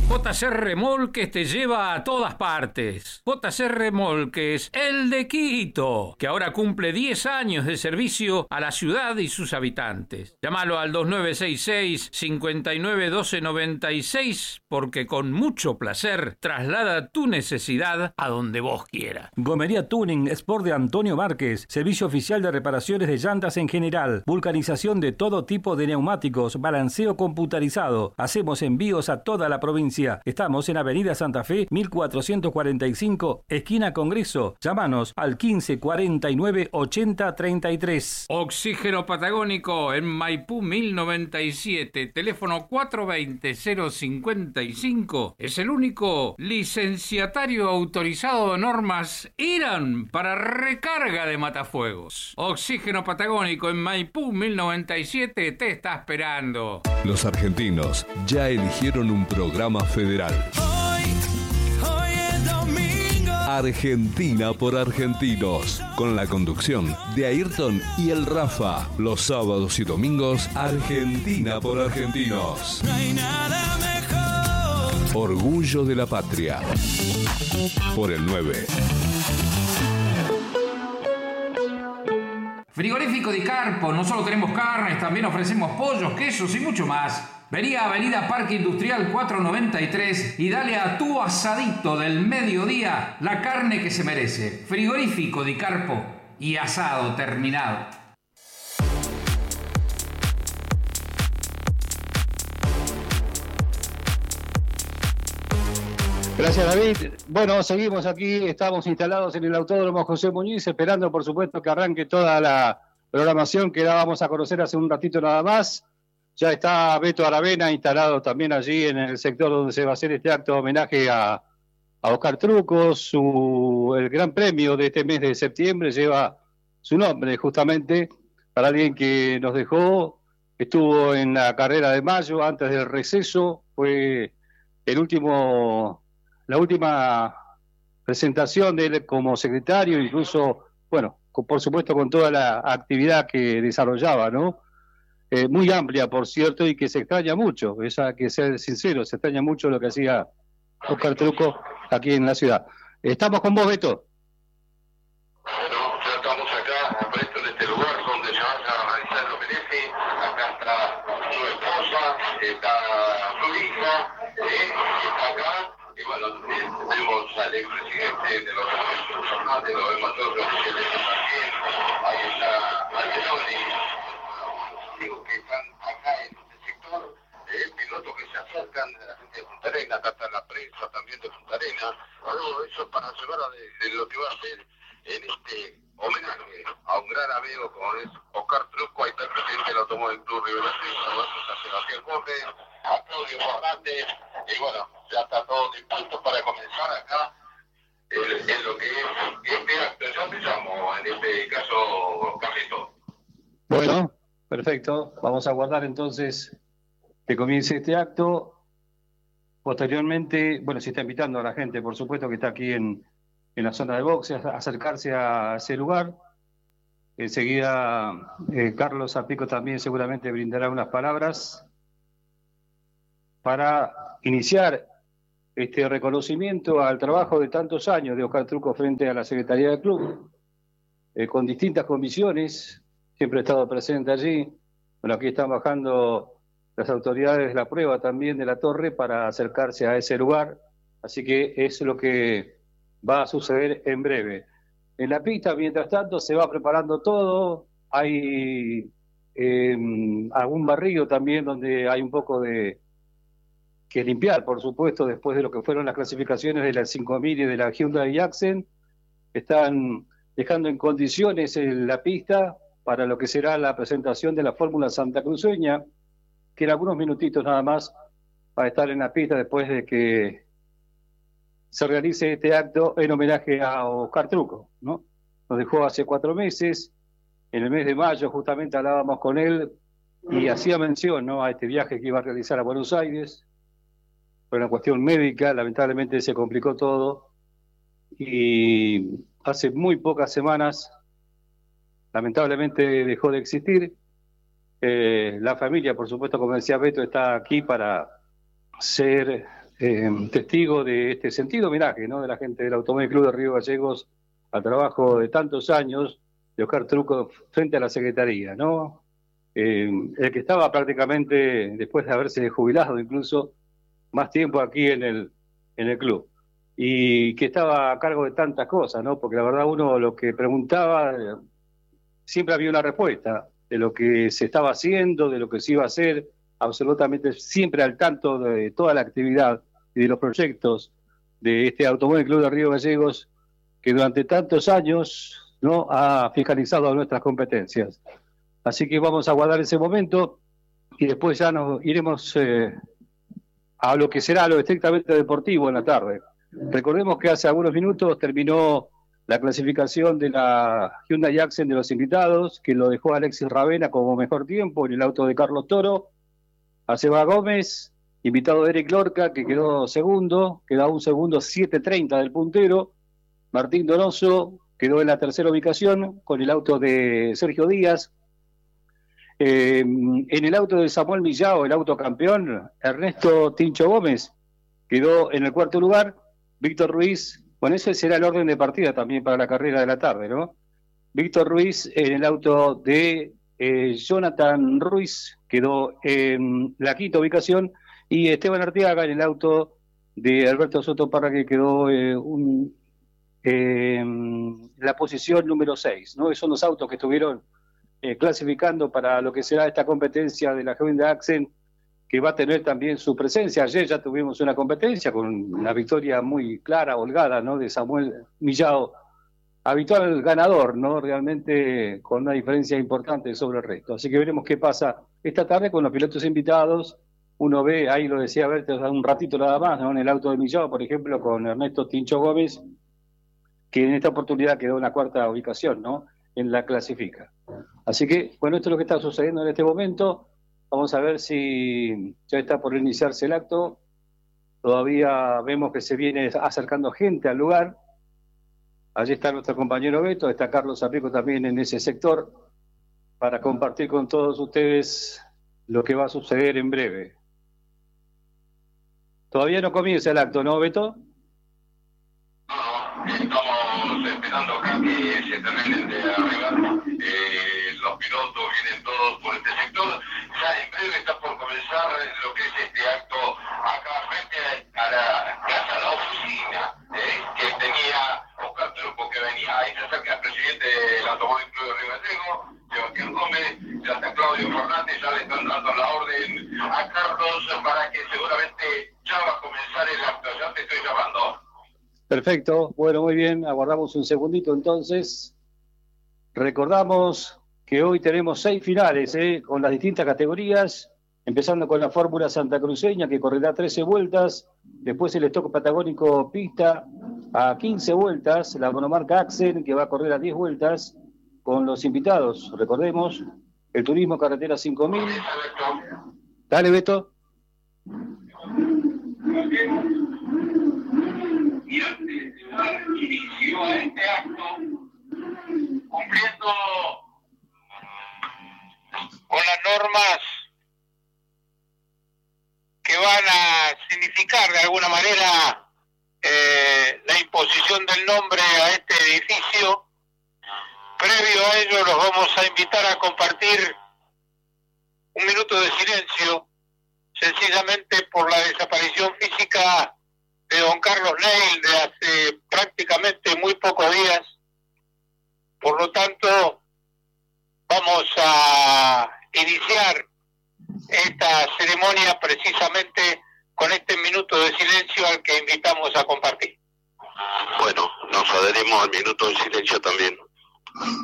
JC Remolques te lleva a todas partes. JC Remolques, el de Quito, que ahora cumple 10 años de servicio a la ciudad y sus habitantes. Llámalo al 2966-591296 porque con mucho placer traslada tu necesidad a donde vos quieras. Gomería Tuning Sport de Antonio Márquez, servicio oficial de reparaciones de llantas en general, vulcanización de todo tipo de neumáticos, balanceo computarizado. Hacemos envíos a toda la provincia. Estamos en Avenida Santa Fe, 1445, esquina Congreso. Llámanos al 15 49 80 33. Oxígeno Patagónico en Maipú 1097, teléfono 420-055. Es el único licenciatario autorizado de normas IRAN para recarga de matafuegos. Oxígeno Patagónico en Maipú 1097 te está esperando. Los argentinos ya eligieron un programa federal. Hoy es domingo. Argentina por argentinos, con la conducción de Ayrton y el Rafa. Los sábados y domingos, Argentina por argentinos. No hay nada mejor. Orgullo de la patria. Por el 9. Frigorífico Di Carpo, no solo tenemos carnes, también ofrecemos pollos, quesos y mucho más. Vení a Avenida Parque Industrial 493 y dale a tu asadito del mediodía la carne que se merece. Frigorífico Di Carpo y asado terminado. Gracias, David. Bueno, seguimos aquí, estamos instalados en el Autódromo José Muñiz, esperando, por supuesto, que arranque toda la programación que dábamos a conocer hace un ratito nada más. Ya está Beto Aravena instalado también allí en el sector donde se va a hacer este acto de homenaje a Oscar Trucco. El gran premio de este mes de septiembre lleva su nombre, justamente, para alguien que nos dejó, estuvo en la carrera de mayo, antes del receso, fue la última presentación de él como secretario, incluso, bueno, por supuesto con toda la actividad que desarrollaba, ¿no? Muy amplia, por cierto, y que se extraña mucho, hay que ser sincero, se extraña mucho lo que hacía Oscar Trucco aquí en la ciudad. Estamos con vos, Beto. Bueno, ya estamos acá, presto en este lugar donde se va a realizar el homenaje. Acá está su esposa, está su hija, está acá. Y bueno, tenemos al expresidente de los Fernández, lo vemos todos oficiales también. Ahí está Alberoni. Digo que están acá en este sector, pilotos que se acercan de la gente de Punta Arenas, acá está la prensa también de Punta Arenas. Todo eso para llevar de lo que va a hacer en este homenaje a un gran amigo como es Oscar Trucco. Ahí está el presidente del Automóvil Club Riveración, a Sebastián Gómez, a Claudio Fernández, y bueno, ya está todo dispuesto para comenzar acá en lo que es este acto. Ya empezamos en este caso, Carlito. Bueno, perfecto. Vamos a aguardar entonces que comience este acto. Posteriormente, bueno, se está invitando a la gente, por supuesto, que está aquí en la zona de boxes, a acercarse a ese lugar. Enseguida, Carlos Zapico también seguramente brindará unas palabras para iniciar este reconocimiento al trabajo de tantos años de Oscar Trucco frente a la Secretaría del Club, con distintas comisiones. Siempre he estado presente allí. Bueno, aquí están bajando las autoridades de la prueba también de la torre para acercarse a ese lugar. Así que es lo que va a suceder en breve. En la pista, mientras tanto, se va preparando todo. Hay algún barrio también donde hay un poco de que limpiar, por supuesto, después de lo que fueron las clasificaciones de las 5000 y de la Hyundai Accent. Están dejando en condiciones la pista para lo que será la presentación de la Fórmula Santacruceña, que en algunos minutitos nada más va a estar en la pista después de que se realice este acto en homenaje a Oscar Trucco, ¿no? Nos dejó hace 4 meses, en el mes de mayo justamente hablábamos con él y hacía mención, ¿no?, a este viaje que iba a realizar a Buenos Aires. Fue una cuestión médica, lamentablemente se complicó todo y hace muy pocas semanas lamentablemente dejó de existir. La familia, por supuesto, como decía Beto, está aquí para ser testigo de este sentido homenaje, ¿no?, de la gente del Automóvil Club de Río Gallegos al trabajo de tantos años de Oscar Trucco frente a la Secretaría, ¿no? El que estaba prácticamente, después de haberse jubilado incluso, más tiempo aquí en el club, y que estaba a cargo de tantas cosas, ¿no? Porque la verdad uno lo que preguntaba, siempre había una respuesta de lo que se estaba haciendo, de lo que se iba a hacer, absolutamente siempre al tanto de toda la actividad y de los proyectos de este Automóvil Club de Río Gallegos, que durante tantos años, ¿no?, ha fiscalizado nuestras competencias. Así que vamos a guardar ese momento y después ya nos iremos a lo que será lo estrictamente deportivo en la tarde. Recordemos que hace algunos minutos terminó la clasificación de la Hyundai Accent de los invitados, que lo dejó Alexis Ravena como mejor tiempo en el auto de Carlos Toro. A Seba Gómez, invitado de Eric Lorca, que quedó segundo, quedó a un segundo 7:30 del puntero. Martín Donoso quedó en la tercera ubicación con el auto de Sergio Díaz. En el auto de Samuel Millao, el auto campeón, Ernesto Tincho Gómez quedó en el cuarto lugar. Víctor Ruiz, bueno, ese será el orden de partida también para la carrera de la tarde, ¿no? Víctor Ruiz en el auto de Jonathan Ruiz quedó en la quinta ubicación, y Esteban Arteaga en el auto de Alberto Soto Parra, que quedó en la posición número 6, ¿no? Esos son los autos que estuvieron clasificando para lo que será esta competencia de la Hyundai Accent, que va a tener también su presencia. Ayer ya tuvimos una competencia con una victoria muy clara, holgada, ¿no?, de Samuel Millao, habitual ganador, ¿no?, realmente con una diferencia importante sobre el resto. Así que veremos qué pasa esta tarde con los pilotos invitados. Uno ve, ahí lo decía Berto un ratito nada más, ¿no?, en el auto de Millao, por ejemplo, con Ernesto Tincho Gómez, que en esta oportunidad quedó en la cuarta ubicación, ¿no?, en la clasifica. Así que, bueno, esto es lo que está sucediendo en este momento. Vamos a ver si ya está por iniciarse el acto. Todavía vemos que se viene acercando gente al lugar. Allí está nuestro compañero Beto, está Carlos Arrico también en ese sector, para compartir con todos ustedes lo que va a suceder en breve. Todavía no comienza el acto, ¿no, Beto? No, estamos esperando acá que se terminen de arreglar. Los pilotos vienen todos por este sector. Ya en breve está por comenzar lo que es este acto acá frente a la casa, la oficina que tenía Oscar Trucco, que venía. Ahí se acerca el presidente del Automóvil Club de Río Gallegos, Sebastián Gómez, ya está Claudio Fernández, ya le están dando la orden a Carlos para que seguramente ya va a comenzar el acto. Ya te estoy llamando. Perfecto, bueno, muy bien, aguardamos un segundito entonces. Recordamos que hoy tenemos 6 finales, con las distintas categorías, empezando con la Fórmula Santacruceña, que correrá 13 vueltas, después el Stock Patagónico Pista a 15 vueltas, la monomarca Accent, que va a correr a 10 vueltas, con los invitados, recordemos, el Turismo Carretera 5000. Dale, Beto. Y antes de dar inicio a este acto, cumpliendo con las normas que van a significar de alguna manera la imposición del nombre a este edificio, previo a ello los vamos a invitar a compartir un minuto de silencio, sencillamente por la desaparición física de don Carlos Neil de hace prácticamente muy pocos días. Por lo tanto, vamos a iniciar esta ceremonia precisamente con este minuto de silencio al que invitamos a compartir. Bueno, nos adherimos al minuto de silencio también.